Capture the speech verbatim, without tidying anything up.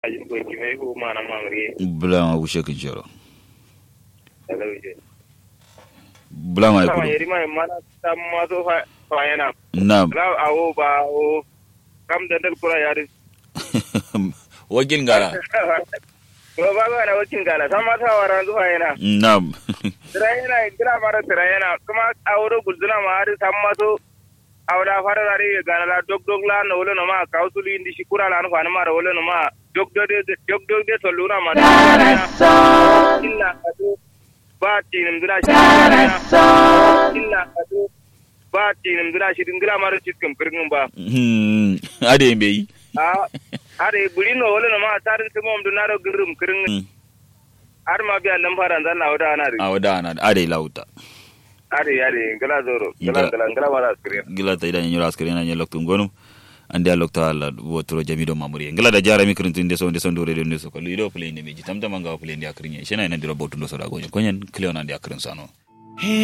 ajin ko kime ko mana mamri bula ma wushe kin jero daga wije bula ma sama ku yeri mai mana tamma so fa fa yana nam la awo ba o kam dandal kura yari wagin gara ko ba ga na wakin gala sama ta waran zuwa yana nam tirayena gira mara tirayena kuma awro gulzuna ma ari tamma so awda fara dari gana la dog dog la no wala no ma kausuli indi shikura la no fa ma ra wala no ma dog dog de dog dog de toluna ma illa adu ba tinim dira shi illa adu ba tinim dira shi dingira mara cikin kirgin ba hmm ade mbe yi a are buri no wala no ma tarin tumo mdu naro girum kirgin har ma biya nan fara zan na wada na ri awda na ade lauta are are gala zoro gala gala gala wala screen gila ta idan yura askari na nyelok tungonu ande alokta alla wotro jamido mamuri gila da jara mi kirintun de so de so ndore de so ko lido play ne meji tamtama nga play ndi akrinya shena ina diro botundo so da gonyo konyen cleon ande akrin sano